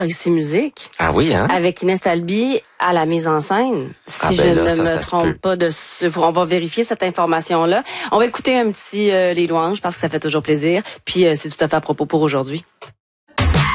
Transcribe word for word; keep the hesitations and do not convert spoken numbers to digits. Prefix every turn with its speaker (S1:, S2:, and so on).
S1: Ici Musique.
S2: Ah oui, hein?
S1: Avec Inès Talby à la mise en scène. Si
S2: ah ben
S1: je
S2: là,
S1: ne
S2: ça,
S1: me
S2: ça
S1: trompe pas de ce, on va vérifier cette information-là. On va écouter un petit euh, Les Louanges parce que ça fait toujours plaisir. Puis euh, c'est tout à fait à propos pour aujourd'hui.